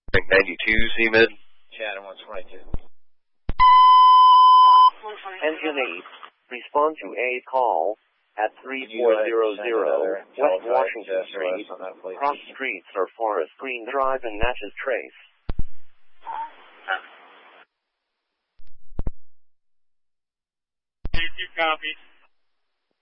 92, Seaman. Chatham 122. Engine 8, respond to a call at 3400 West Washington Street. Cross streets are Forest Green Drive and Natchez Trace. You copy.